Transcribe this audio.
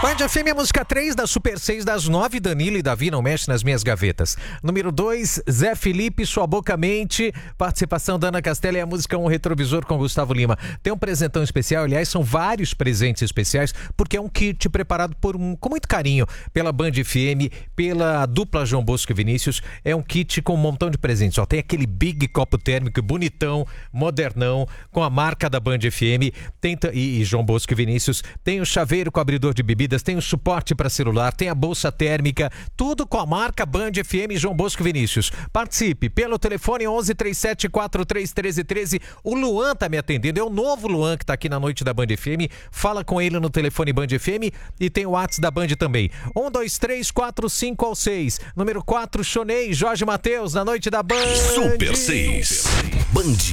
Band FM, a música 3 da Super 6 das 9, Danilo e Davi, não mexe nas minhas gavetas. Número 2, Zé Felipe, Sua Boca Mente, participação da Ana Castela, e a música Um Retrovisor com Gustavo Lima. Tem um presentão especial, aliás, são vários presentes especiais, porque é um kit preparado com muito carinho pela Band FM, pela dupla João Bosco e Vinícius. É um kit com um montão de presentes. Ó, tem aquele big copo térmico bonitão, modernão, com a marca da Band FM, e João Bosco e Vinícius. Tem o chaveiro com abridor de bebidas, tem o suporte para celular, tem a bolsa térmica, tudo com a marca Band FM João Bosco Vinícius. Participe pelo telefone 11 37 43 13 13. O Luan tá me atendendo, é o novo Luan que tá aqui na noite da Band FM. Fala com ele no telefone Band FM e tem o WhatsApp da Band também. 1, 2, 3, 4, 5 ou 6. Número 4, Chonei, Jorge Mateus, na noite da Band. Super 6. Band